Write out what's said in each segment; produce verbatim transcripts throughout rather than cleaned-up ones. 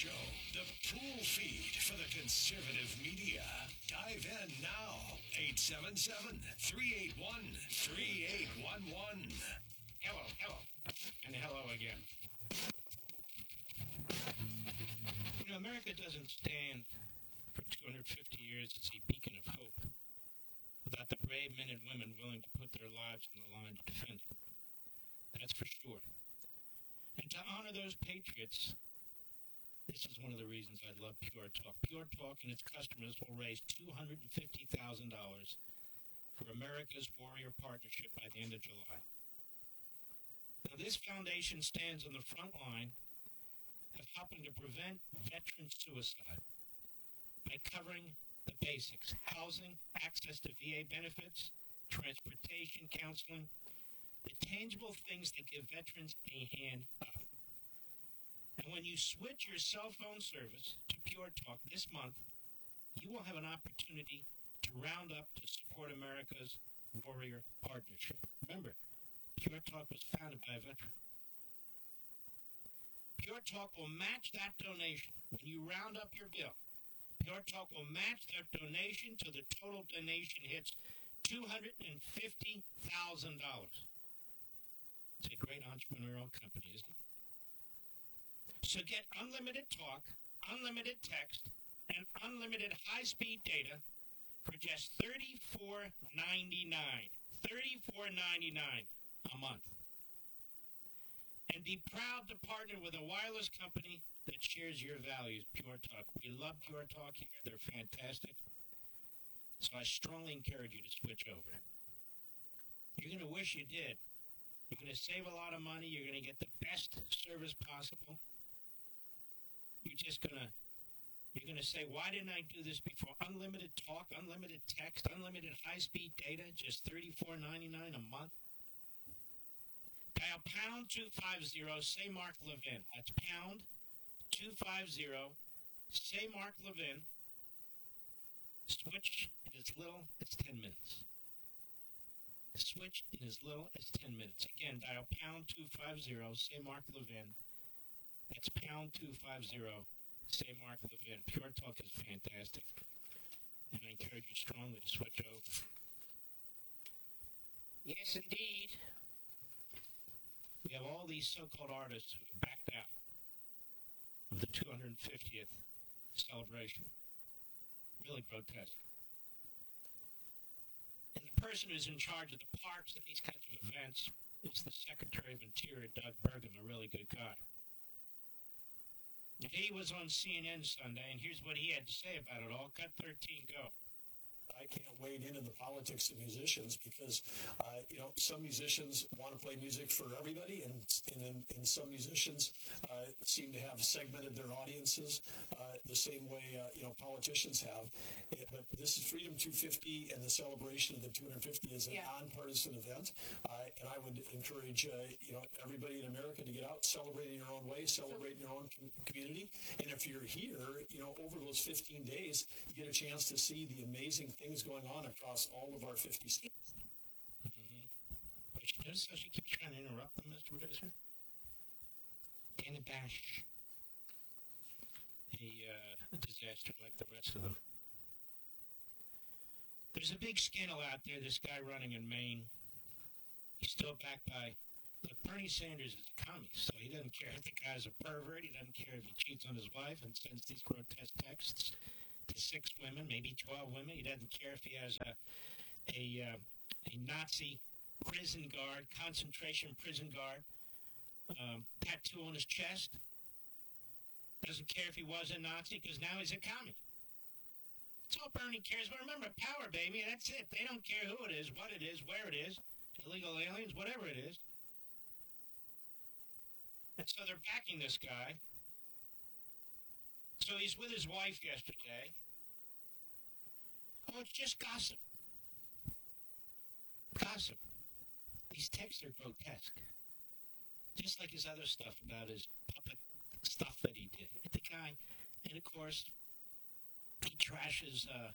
Show, the pool feed for the conservative media. Dive in now. eight seven seven, three eight one, three eight one one. Hello, hello, and hello again. You know, America doesn't stand for two hundred fifty years as a beacon of hope without the brave men and women willing to put their lives on the line to defend it. That's for sure. And to honor those patriots, this is one of the reasons I love Pure Talk. Pure Talk and its customers will raise two hundred fifty thousand dollars for America's Warrior Partnership by the end of July. Now, this foundation stands on the front line of helping to prevent veteran suicide by covering the basics: housing, access to V A benefits, transportation, counseling, the tangible things that give veterans a hand up. And when you switch your cell phone service to Pure Talk this month, you will have an opportunity to round up to support America's Warrior Partnership. Remember, Pure Talk was founded by a veteran. Pure Talk will match that donation when you round up your bill. Pure Talk will match that donation till the total donation hits two hundred fifty thousand dollars. It's a great entrepreneurial company, isn't it? So get unlimited talk, unlimited text, and unlimited high-speed data for just thirty-four ninety-nine. thirty-four ninety-nine a month. And be proud to partner with a wireless company that shares your values, Pure Talk. We love Pure Talk here. They're fantastic. So I strongly encourage you to switch over. You're going to wish you did. You're going to save a lot of money. You're going to get the best service possible. You're just going to, you're going to say, why didn't I do this before? Unlimited talk, unlimited text, unlimited high-speed data, just thirty-four ninety-nine a month. Dial pound two fifty, say Mark Levin. That's pound two fifty, say Mark Levin. Switch in as little as ten minutes. Switch in as little as ten minutes. Again, dial pound two fifty, say Mark Levin. That's pound two fifty, say Mark Levin. Pure Talk is fantastic, and I encourage you strongly to switch over. Yes, indeed. We have all these so-called artists who have backed out of the two hundred fiftieth celebration. Really grotesque. And the person who's in charge of the parks of these kinds of events is the Secretary of Interior, Doug Burgum, a really good guy. He was on C N N Sunday, and here's what he had to say about it all. Cut thirteen, go. I can't wade into the politics of musicians because, uh, you know, some musicians want to play music for everybody, and and, and some musicians uh, seem to have segmented their audiences uh, the same way, uh, you know, politicians have. But this is Freedom two fifty, and the celebration of the two hundred fifty is a yeah. nonpartisan event. Uh, and I would encourage, uh, you know, everybody in America to get out, celebrate in your own way, celebrate in your own com- community. And if you're here, you know, over those fifteen days, you get a chance to see the amazing things going on across all of our fifty states. Mm-hmm. But you notice how she keeps trying to interrupt them, Mister Producer? Dana Bash. A, uh, a disaster like the rest of them. There's a big scandal out there, this guy running in Maine. He's still backed by, look, Bernie Sanders is a commie, so he doesn't care if the guy's a pervert. He doesn't care if he cheats on his wife and sends these grotesque texts to six women, maybe twelve women. He doesn't care if he has a a, uh, a Nazi prison guard, concentration prison guard, um, tattoo on his chest. Doesn't care if he was a Nazi because now he's a commie. That's all Bernie cares about. Remember, power, baby. That's it. They don't care who it is, what it is, where it is, illegal aliens, whatever it is. And so they're backing this guy. So he's with his wife yesterday. Oh, it's just gossip. Gossip. These texts are grotesque. Just like his other stuff about his puppet stuff that he did. The guy, and of course, he trashes uh,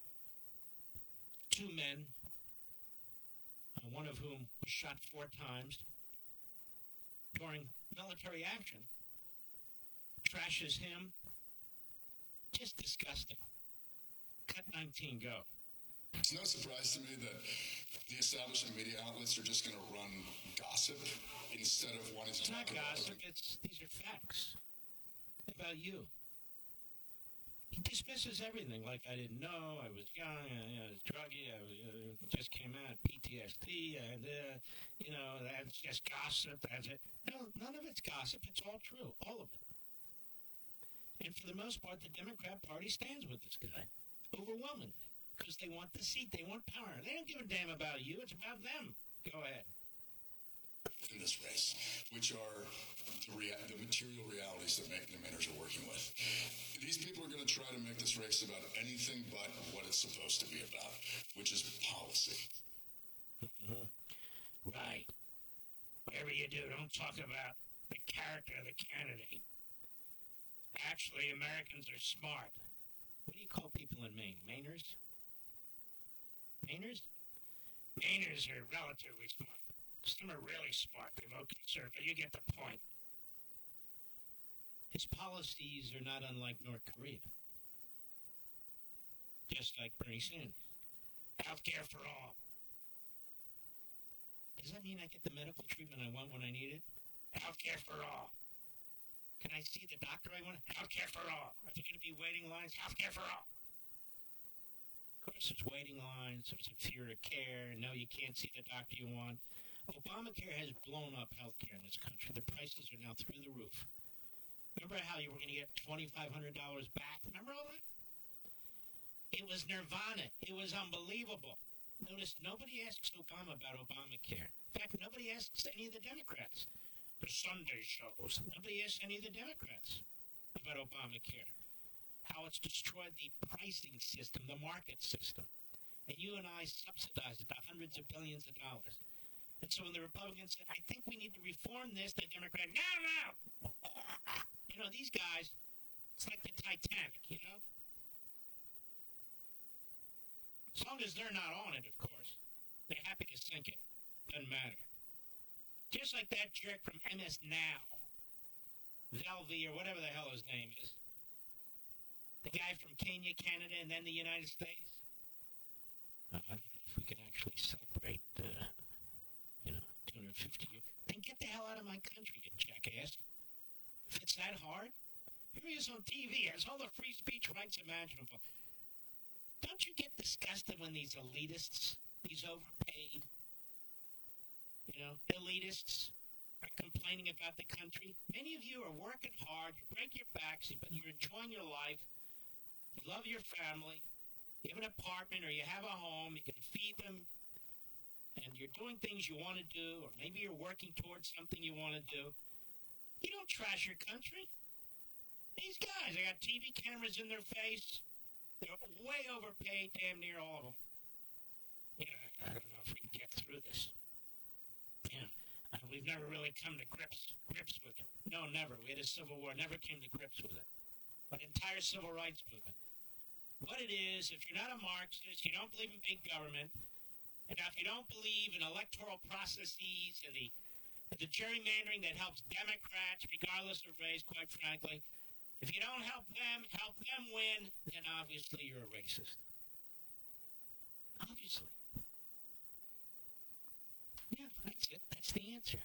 two men, uh, one of whom was shot four times during military action. trashes him. Just disgusting. Cut nineteen, go. It's no surprise to me that the establishment media outlets are just going to run gossip instead of wanting to It's talk not about gossip. it. It's these are facts about you. He dismisses everything like I didn't know, I was young, I, I was druggy, I was, uh, just came out, P T S D, and, uh, you know, that's just gossip, that's it. No, none of it's gossip. It's all true, all of it. And for the most part, the Democrat Party stands with this guy, overwhelmingly, because they want the seat, they want power. They don't give a damn about you, it's about them. Go ahead. In this race, which are the, rea- the material realities that Macon and Manners are working with. These people are going to try to make this race about anything but what it's supposed to be about, which is policy. Mm-hmm. Right. Whatever you do, don't talk about the character of the candidate. Actually, Americans are smart. What do you call people in Maine? Mainers? Mainers? Mainers are relatively smart. Some are really smart. They vote conservative. You get the point. His policies are not unlike North Korea. Just like Bernie Sanders. Healthcare for all. Does that mean I get the medical treatment I want when I need it? Healthcare for all. Can I see the doctor I want? Healthcare for all. Are there going to be waiting lines? Healthcare for all. Of course, there's waiting lines. There's inferior care. No, you can't see the doctor you want. Obamacare has blown up healthcare in this country. The prices are now through the roof. Remember how you were going to get twenty-five hundred dollars back? Remember all that? It was nirvana. It was unbelievable. Notice nobody asks Obama about Obamacare. In fact, nobody asks any of the Democrats. The Sunday shows. Nobody asks any of the Democrats about Obamacare. How it's destroyed the pricing system, the market system. And you and I subsidize it by hundreds of billions of dollars. And so when the Republicans say, I think we need to reform this, the Democrat, no, no. You know, these guys, it's like the Titanic, you know? As long as they're not on it, of course, they're happy to sink it. Doesn't matter. Just like that jerk from M S Now, Velvey, or whatever the hell his name is. The guy from Kenya, Canada, and then the United States. Uh, I don't know if we can actually celebrate, uh, you know, two hundred fifty years. Then get the hell out of my country, you jackass. If it's that hard, here he is on T V, has all the free speech rights imaginable. Don't you get disgusted when these elitists, these overpaid, you know, elitists are complaining about the country? Many of you are working hard, you break your backs, but you're enjoying your life. You love your family. You have an apartment or you have a home. You can feed them. And you're doing things you want to do, or maybe you're working towards something you want to do. You don't trash your country. These guys, they got T V cameras in their face. They're way overpaid, damn near all of them. Yeah, I don't know if we can get through this. Yeah, uh, we've never really come to grips grips with it. No, never. We had a civil war, never came to grips with it. An entire civil rights movement. What it is, if you're not a Marxist, you don't believe in big government, and if you don't believe in electoral processes and the, and the gerrymandering that helps Democrats, regardless of race, quite frankly, if you don't help them, help them win, then obviously you're a racist. Obviously. Yeah, that's it. That's the answer.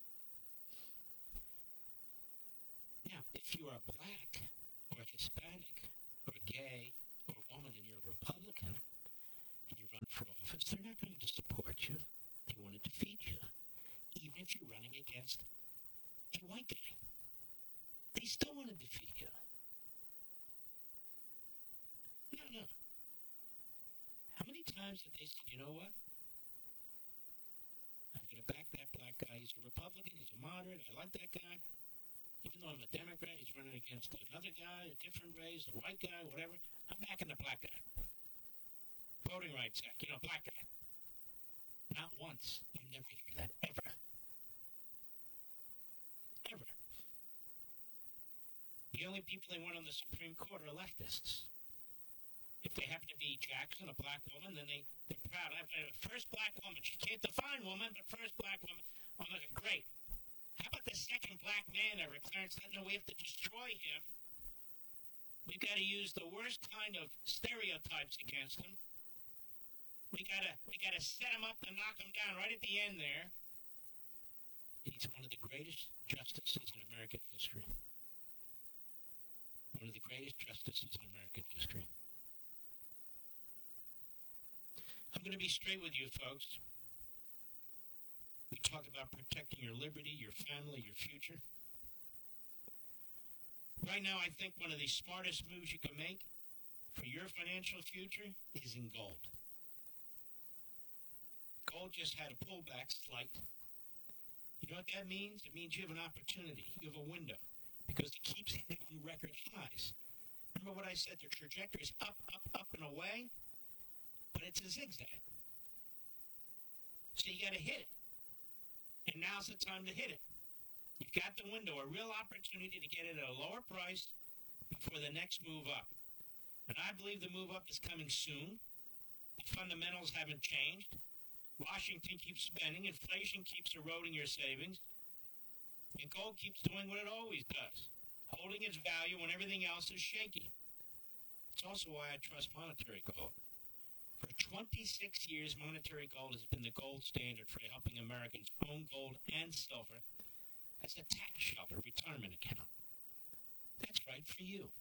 Now, if you are black, or Hispanic, or gay, or a woman, and you're a Republican, and you run for office, they're not going to support you. They want to defeat you. Even if you're running against a white guy. They still want to defeat you. No, no. How many times have they said, you know what? I'm going to back that black guy. He's a Republican. He's a moderate. I like that guy. Even though I'm a Democrat, he's running against another guy, a different race, a white guy, whatever. I'm backing the black guy. Voting Rights Act, you know, black guy. Not once. You never hear that, ever. Ever. The only people they want on the Supreme Court are leftists. If they happen to be Jackson, a black woman, then they, they're proud. I have a first black woman. She can't define woman, but first black woman. I'm like, great. How about the the second black man ever, Clarence said, no, we have to destroy him. We've got to use the worst kind of stereotypes against him. We gotta, we gotta set him up to knock him down right at the end there. He's one of the greatest justices in American history. One of the greatest justices in American history. I'm going to be straight with you, folks. We talk about protecting your liberty, your family, your future. Right now, I think one of the smartest moves you can make for your financial future is in gold. Gold just had a pullback slight. You know what that means? It means you have an opportunity. You have a window. Because it keeps hitting record highs. Remember what I said? The trajectory is up, up, up, and away. But it's a zigzag. So you got to hit it. And now's the time to hit it. You've got the window, a real opportunity to get it at a lower price before the next move up. And I believe the move up is coming soon. The fundamentals haven't changed. Washington keeps spending. Inflation keeps eroding your savings. And gold keeps doing what it always does, holding its value when everything else is shaky. It's also why I trust monetary gold. For twenty-six years, monetary gold has been the gold standard for helping Americans own gold and silver as a tax shelter retirement account. That's right for you.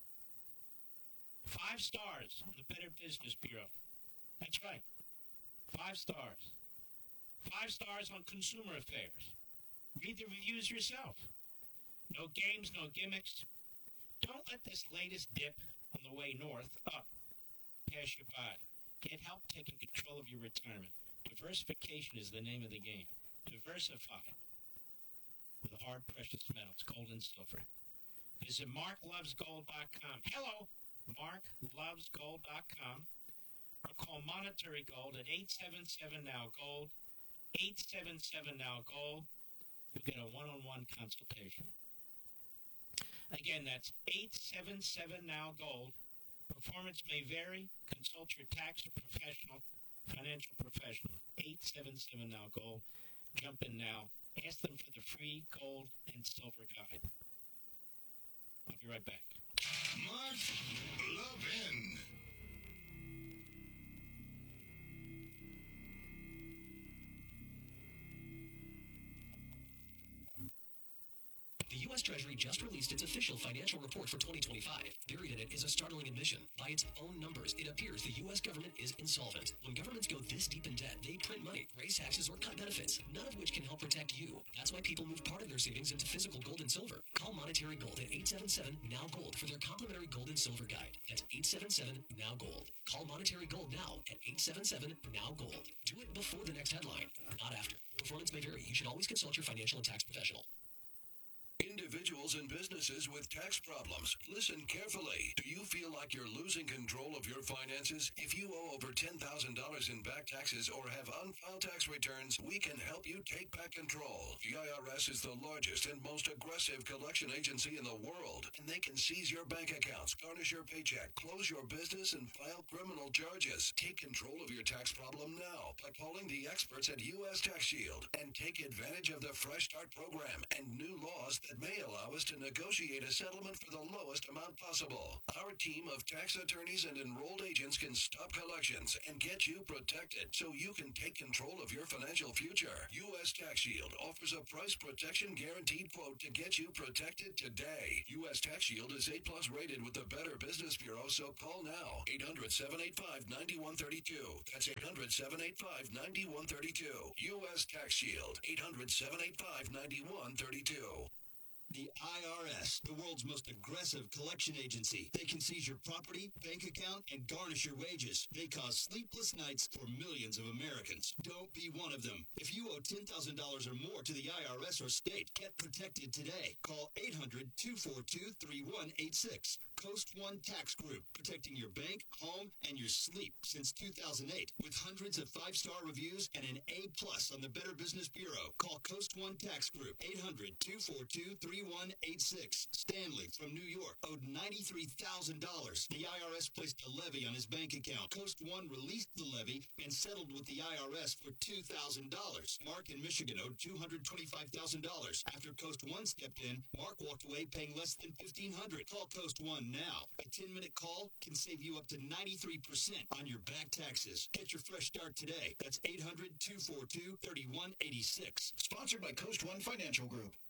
Five stars on the Better Business Bureau. That's right. Five stars. Five stars on Consumer Affairs. Read the reviews yourself. No games, no gimmicks. Don't let this latest dip on the way north up pass you by. Get help taking control of your retirement. Diversification is the name of the game. Diversify with hard precious metals, gold and silver. Visit mark loves gold dot com. Hello, mark loves gold dot com. Or call Monetary Gold at eight seven seven now gold. eight seven seven now gold. You'll get a one-on-one consultation. Again, that's eight seven seven now gold. Performance may vary. Consult your tax or professional, financial professional. eight seven seven now gold. Jump in now. Ask them for the free gold and silver guide. I'll be right back. Mark Levin. The U S Treasury just released its official financial report for twenty twenty-five. Buried in it is a startling admission. By its own numbers, it appears the U S government is insolvent. When governments go this deep in debt, they print money, raise taxes, or cut benefits, none of which can help protect you. That's why people move part of their savings into physical gold and silver. Call Monetary Gold at eight seven seven now gold for their complimentary gold and silver guide. That's eight seven seven now gold. Call Monetary Gold now at eight seven seven now gold. Do it before the next headline, not after. Performance may vary. You should always consult your financial and tax professional. Individuals and businesses with tax problems, listen carefully. Do you feel like you're losing control of your finances? If you owe over ten thousand dollars in back taxes or have unfiled tax returns, we can help you take back control. The I R S is the largest and most aggressive collection agency in the world, and they can seize your bank accounts, garnish your paycheck, close your business, and file criminal charges. Take control of your tax problem now by calling the experts at U S Tax Shield and take advantage of the Fresh Start program and new laws that may allow us to negotiate a settlement for the lowest amount possible. Our team of tax attorneys and enrolled agents can stop collections and get you protected so you can take control of your financial future. U S Tax Shield offers a price protection guaranteed quote to get you protected today. U S Tax Shield is A plus rated with the Better Business Bureau, so call now. eight hundred, seven eight five, nine one three two. That's eight hundred, seven eight five, nine one three two. U S Tax Shield. eight hundred, seven eight five, nine one three two. The I R S, the world's most aggressive collection agency. They can seize your property, bank account, and garnish your wages. They cause sleepless nights for millions of Americans. Don't be one of them. If you owe ten thousand dollars or more to the I R S or state, get protected today. Call eight hundred, two four two, three one eight six. Coast One Tax Group, protecting your bank, home, and your sleep since two thousand eight. With hundreds of five-star reviews and an A plus on the Better Business Bureau. Call Coast One Tax Group, eight hundred, two four two, three one eight six. Stanley from New York owed ninety-three thousand dollars. The I R S placed a levy on his bank account. Coast One released the levy and settled with the I R S for two thousand dollars. Mark in Michigan owed two hundred twenty-five thousand dollars. After Coast One stepped in, Mark walked away paying less than fifteen hundred dollars. Call Coast One now. A ten-minute call can save you up to ninety-three percent on your back taxes. Get your fresh start today. That's eight hundred, two four two, three one eight six. Sponsored by Coast One Financial Group.